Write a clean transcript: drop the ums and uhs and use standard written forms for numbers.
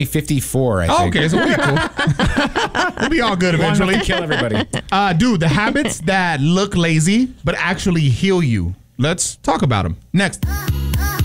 54, I think. Okay, so we'll be cool. We'll be all good eventually. Kill everybody. Dude, the habits that look lazy but actually heal you. Let's talk about them. Next.